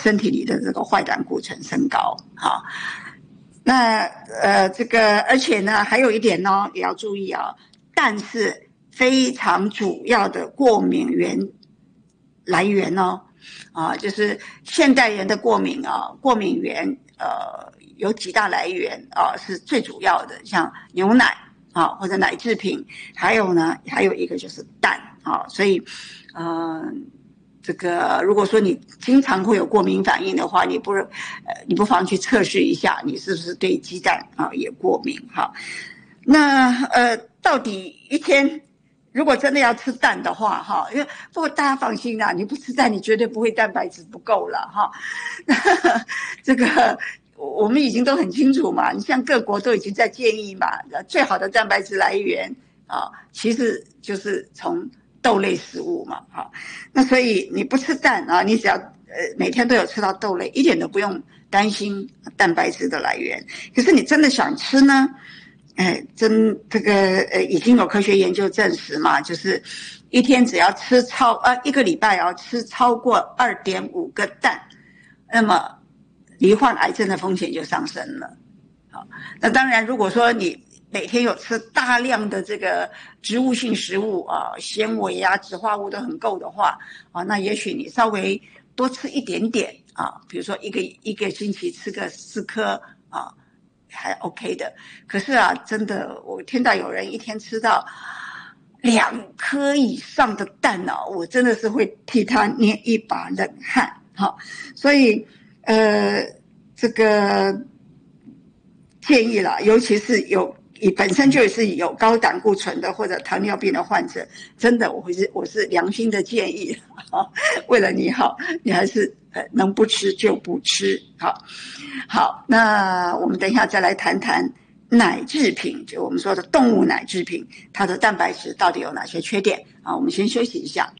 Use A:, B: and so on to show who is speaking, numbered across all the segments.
A: 身体里的这个坏胆固醇升高。好，那这个而且呢还有一点呢也要注意啊，蛋是非常主要的过敏源来源哦。就是现代人的过敏源有几大来源是最主要的，像牛奶或者奶制品，还有一个就是蛋所以这个如果说你经常会有过敏反应的话，你不妨去测试一下，你是不是对鸡蛋也过敏哈。那到底一天如果真的要吃蛋的话因为不过大家放心啦，你不吃蛋你绝对不会蛋白质不够了这个我们已经都很清楚嘛，你像各国都已经在建议嘛，最好的蛋白质来源其实就是从豆类食物嘛那所以你不吃蛋你只要每天都有吃到豆类，一点都不用担心蛋白质的来源。可是你真的想吃呢这个已经有科学研究证实嘛，就是一天只要吃一个礼拜吃超过 2.5 个蛋，那么罹患癌症的风险就上升了。好，那当然如果说你每天有吃大量的这个植物性食物纤维植化物都很够的话那也许你稍微多吃一点点比如说一个星期吃个4颗还 OK 的。可是真的我听到有人一天吃到2颗以上的蛋我真的是会替他捏一把冷汗所以这个建议啦，尤其是本身就是有高胆固醇的或者糖尿病的患者，真的我是良心的建议为了你好，你还是能不吃就不吃。好，那我们等一下再来谈谈奶制品，就我们说的动物奶制品，它的蛋白质到底有哪些缺点我们先休息一下。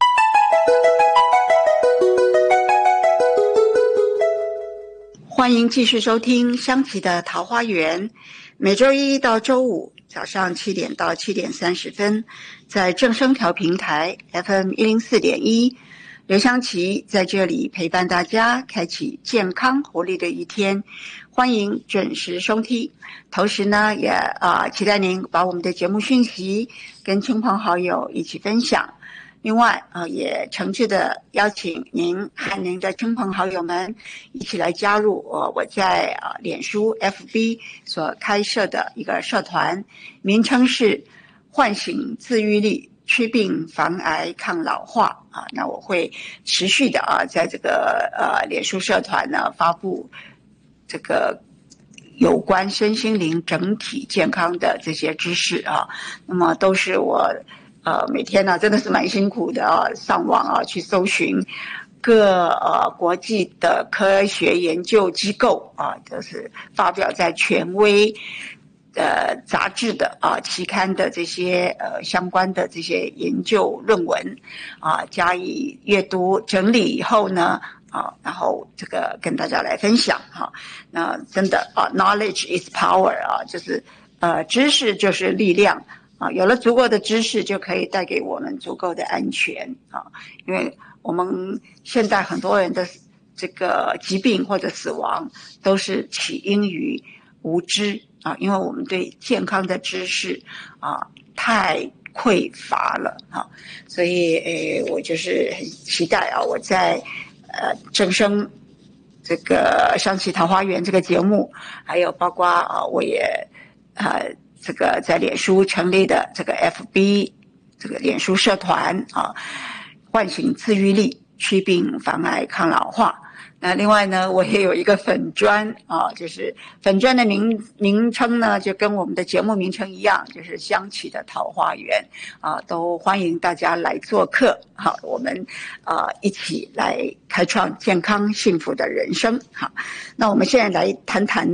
A: 欢迎继续收听香琪的桃花源，每周一到周五早上7点到7点30分，在正声调频台 FM 104.1，刘香琪在这里陪伴大家，开启健康活力的一天，欢迎准时收听。同时呢，也期待您把我们的节目讯息跟亲朋好友一起分享。另外也诚挚的邀请您和您的亲朋好友们一起来加入我在脸书 FB 所开设的一个社团，名称是唤醒自愈力，祛病防癌抗老化那我会持续的在这个脸书社团呢发布这个有关身心灵整体健康的这些知识那么都是我每天呢真的是蛮辛苦的上网去搜寻各国际的科学研究机构就是发表在权威杂志的期刊的这些相关的这些研究论文加以阅读整理以后呢然后这个跟大家来分享那真的knowledge is power 就是知识就是力量有了足够的知识就可以带给我们足够的安全因为我们现在很多人的这个疾病或者死亡都是起因于无知因为我们对健康的知识太匮乏了所以我就是很期待我在正声这个香琪桃花源这个节目，还有包括我也这个在脸书成立的这个 FB 这个脸书社团唤醒自愈力，祛病防癌抗老化。那另外呢，我也有一个粉专就是粉专的名称呢，就跟我们的节目名称一样，就是香琪的桃花源都欢迎大家来做客。好，我们一起来开创健康幸福的人生。好，那我们现在来谈谈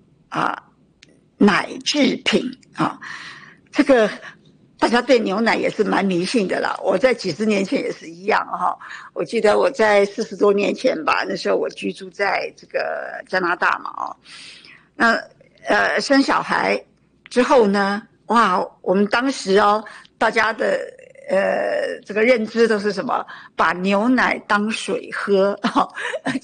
A: 奶制品这个大家对牛奶也是蛮迷信的啦，我在几十年前也是一样我记得我在40多年前吧，那时候我居住在这个加拿大嘛那生小孩之后呢，哇，我们当时大家的这个认知都是什么，把牛奶当水喝